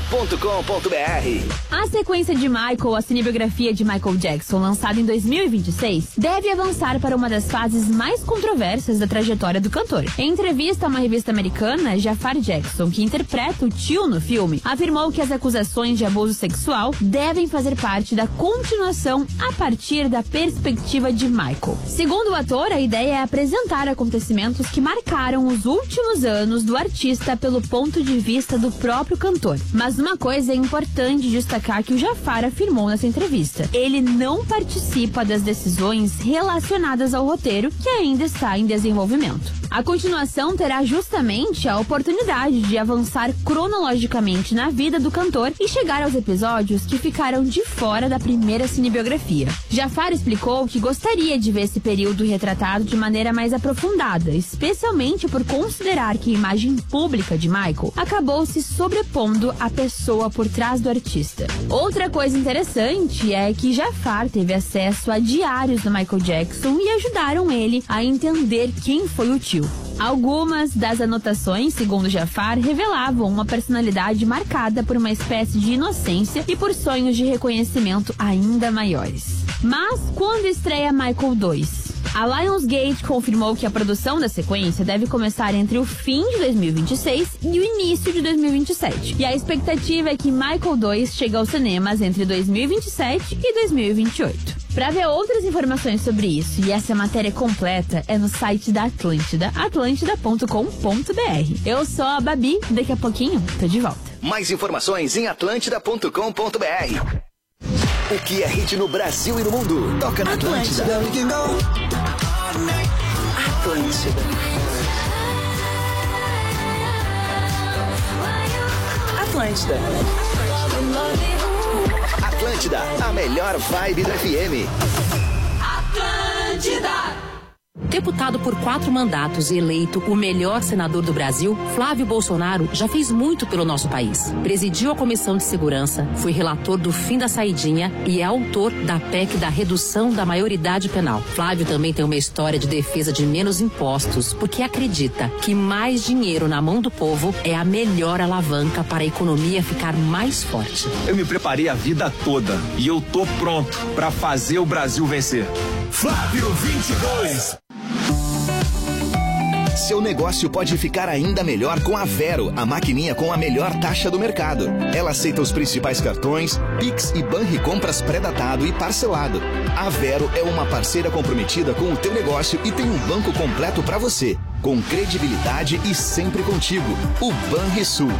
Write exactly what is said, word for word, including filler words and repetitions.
ponto com ponto b r. A sequência de Michael, a cinebiografia de Michael Jackson, lançada em dois mil e vinte e seis, deve avançar para uma das fases mais controversas da trajetória do cantor. Em entrevista a uma revista americana, Jafar Jackson, que interpreta o tio no filme, afirmou que as acusações de abuso sexual devem fazer parte da continuação a partir da perspectiva de Michael. Segundo o ator, a ideia é apresentar acontecimentos que marcaram os últimos anos do artista pelo ponto de vista do próprio cantor. Mas uma coisa é importante destacar que o Jafar afirmou nessa entrevista: ele não participa das decisões relacionadas ao roteiro, que ainda está em desenvolvimento. A continuação terá justamente a oportunidade de avançar cronologicamente na vida do cantor e chegar aos episódios que ficaram de fora da primeira cinebiografia. Jafar explicou que gostaria de ver esse período retratado de maneira mais aprofundada, especialmente por considerar que a imagem pública de Michael acabou se sobrepondo à pessoa por trás do artista. Outra coisa interessante é que Jafar teve acesso a diários do Michael Jackson e ajudaram ele a entender quem foi o tio. Algumas das anotações, segundo Jafar, revelavam uma personalidade marcada por uma espécie de inocência e por sonhos de reconhecimento ainda maiores. Mas quando estreia Michael dois? A Lionsgate confirmou que a produção da sequência deve começar entre o fim de dois mil e vinte e seis e o início de dois mil e vinte e sete. E a expectativa é que Michael dois chegue aos cinemas entre dois mil e vinte e sete e dois mil e vinte e oito. Para ver outras informações sobre isso e essa matéria completa é no site da Atlântida, atlântida ponto com ponto b r. Eu sou a Babi, daqui a pouquinho tô de volta. Mais informações em atlântida ponto com ponto b r. O que é hit no Brasil e no mundo? Toca na Atlântida. Atlântida. Atlântida. Atlântida, a melhor vibe do F M. Atlântida. Deputado por quatro mandatos e eleito o melhor senador do Brasil, Flávio Bolsonaro já fez muito pelo nosso país. Presidiu a Comissão de Segurança, foi relator do fim da saidinha e é autor da P E C da redução da maioridade penal. Flávio também tem uma história de defesa de menos impostos, porque acredita que mais dinheiro na mão do povo é a melhor alavanca para a economia ficar mais forte. Eu me preparei a vida toda e eu tô pronto para fazer o Brasil vencer. Flávio vinte e dois. Seu negócio pode ficar ainda melhor com a Vero, a maquininha com a melhor taxa do mercado. Ela aceita os principais cartões, Pix e Banricompras pré-datado e parcelado. A Vero é uma parceira comprometida com o teu negócio e tem um banco completo para você, com credibilidade e sempre contigo. O Banrisul.